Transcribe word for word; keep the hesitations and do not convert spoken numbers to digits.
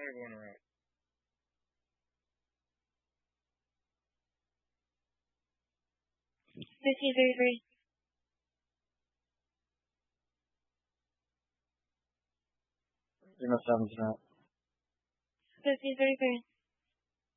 they're going around. This is very, very. You know, something's not. This is very, very.